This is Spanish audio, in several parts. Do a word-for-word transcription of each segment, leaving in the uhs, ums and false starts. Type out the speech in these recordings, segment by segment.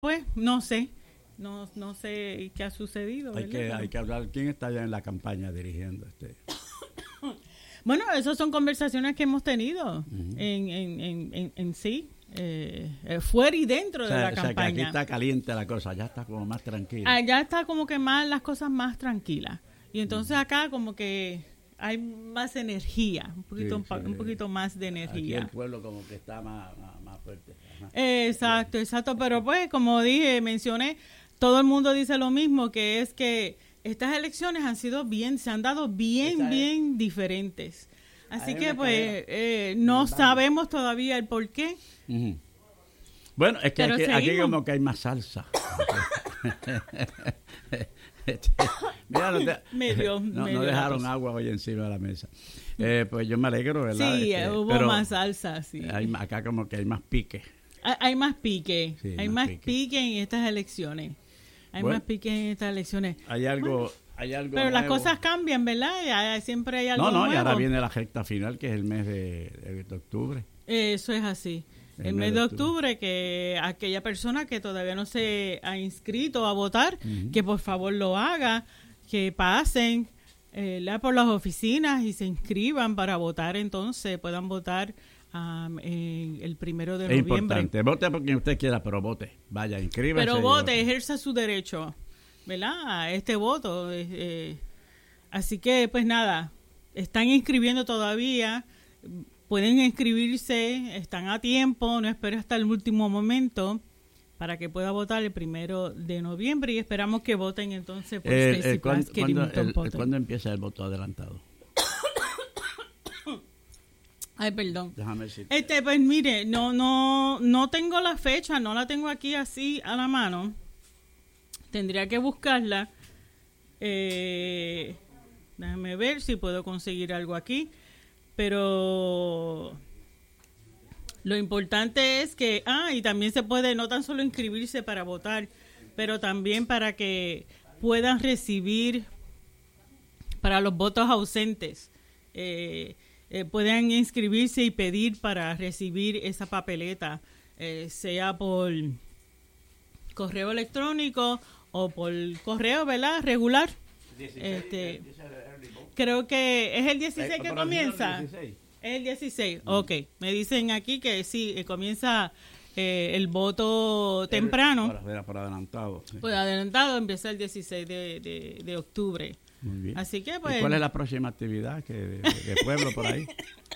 pues no sé, no no sé qué ha sucedido. Hay que, hay que hablar, ¿quién está ya en la campaña dirigiendo este? Bueno, esas son conversaciones que hemos tenido uh-huh. en, en, en, en, en sí, eh, fuera y dentro o sea, de la o sea, campaña. Que aquí está caliente la cosa, allá está como más tranquila. Allá está como que más las cosas más tranquilas. Y entonces uh-huh. acá como que hay más energía, un poquito, sí, sí, un poquito más de energía. Aquí el pueblo como que está más, más, más fuerte. Ajá. Exacto, exacto. Pero pues, como dije, mencioné, todo el mundo dice lo mismo, que es que estas elecciones han sido bien, se han dado bien, Esa bien es. diferentes. Así que pues eh, no sabemos todavía el por qué. Uh-huh. Bueno, es que aquí, aquí como que hay más salsa. Mira, no, te, medio, no, medio no dejaron agua hoy encima de la mesa. Eh, pues yo me alegro, ¿verdad? Sí, este, hubo pero más salsa, sí. Hay, acá como que hay más pique. Hay, hay más pique, sí, hay más, más pique. pique en estas elecciones. Hay bueno, más pique en estas elecciones. Hay algo... Bueno, Hay algo pero nuevo. Las cosas cambian, ¿verdad? Ya, siempre hay algo nuevo. No, no, nuevo. y ahora viene la recta final, que es el mes de, de, de octubre. Eso es así. El, el mes, mes de octubre, octubre, que aquella persona que todavía no se ha inscrito a votar, uh-huh. que por favor lo haga, que pasen eh, por las oficinas y se inscriban para votar, entonces puedan votar um, en el primero de es noviembre. Es importante, vote por quien usted quiera, pero vote. Vaya, inscríbase. Pero vote, ejerza su derecho, ¿verdad? Este voto. Eh, eh, así que, pues nada, están inscribiendo todavía, pueden inscribirse, están a tiempo, no esperen hasta el último momento para que pueda votar el primero de noviembre y esperamos que voten entonces por eh, Stacey eh, ¿cuándo, Plaskett. ¿cuándo, ¿Cuándo empieza el voto adelantado? Ay, perdón. Déjame decir. Este, pues mire, no, no, no tengo la fecha, no la tengo aquí así a la mano. Tendría que buscarla. Eh, déjame ver si puedo conseguir algo aquí. Pero lo importante es que, ah, y también se puede no tan solo inscribirse para votar, pero también para que puedan recibir para los votos ausentes. Eh, eh, puedan inscribirse y pedir para recibir esa papeleta, eh, sea por correo electrónico o por correo, ¿verdad? Regular. dieciséis, este, el creo que es el dieciséis que comienza. El dieciséis. Es el dieciséis, mm. Ok. Me dicen aquí que sí, eh, comienza eh, el voto temprano. Por, por adelantado. Sí. Por adelantado empieza el dieciséis de, de, de octubre. Muy bien. Así que pues. ¿Y cuál es la próxima actividad que de, de pueblo por ahí?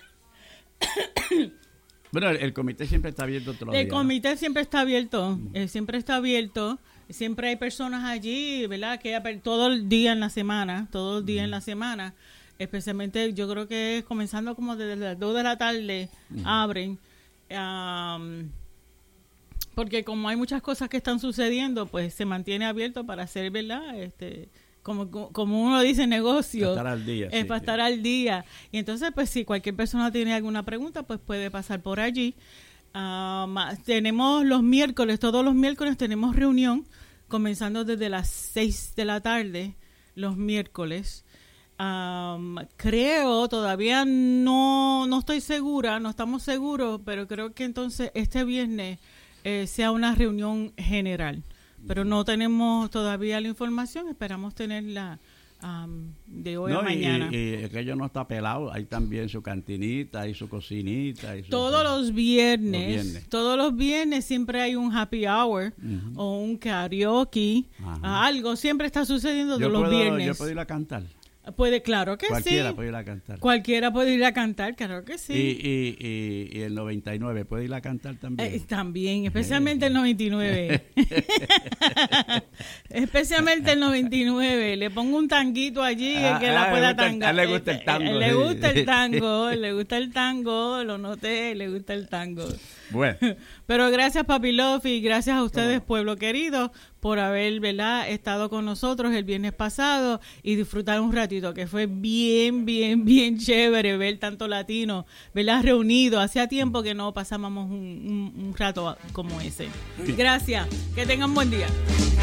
Bueno, el, el comité siempre está abierto todos los El días. comité siempre está abierto, mm. eh, siempre está abierto. Siempre hay personas allí, ¿verdad? Que todo el día en la semana, todo el día mm. en la semana. Especialmente yo creo que es comenzando como desde las dos de la tarde mm. abren. Um, porque como hay muchas cosas que están sucediendo, pues se mantiene abierto para hacer, ¿verdad? Este... Como, como uno dice, negocio, estar al día, es sí, para sí. estar al día. Y entonces, pues si cualquier persona tiene alguna pregunta, pues puede pasar por allí. Um, tenemos los miércoles, todos los miércoles tenemos reunión, comenzando desde las seis de la tarde, los miércoles. Um, creo, todavía no, no estoy segura, no estamos seguros, pero creo que entonces este viernes eh, sea una reunión general. Pero no tenemos todavía la información, esperamos tenerla um, de hoy no, a mañana. Y, y aquello no está pelado, hay también su cantinita, hay su cocinita. Y su, todos su, los, viernes, los viernes, todos los viernes siempre hay un happy hour uh-huh. o un karaoke, uh-huh. algo siempre está sucediendo yo todos puedo, los viernes. Yo puedo ir a cantar. Puede, claro que Cualquiera sí. puede ir a cantar. Cualquiera puede ir a cantar, claro que sí. Y, y, y, y el noventa y nueve puede ir a cantar también. Eh, también, especialmente el noventa y nueve. Especialmente el noventa y nueve. Le pongo un tanguito allí ah, que ah, la pueda tangar. A él le gusta el tango. Le gusta el tango, le gusta el tango, lo noté, le gusta el tango. Bueno. Pero gracias, Papi Love, y gracias a ustedes, pueblo querido, por haber, ¿verdad?, estado con nosotros el viernes pasado y disfrutar un ratito, que fue bien, bien, bien chévere ver tanto latino, ¿verdad?, reunido. Hacía tiempo que no pasábamos un, un, un rato como ese. Gracias. Que tengan buen día.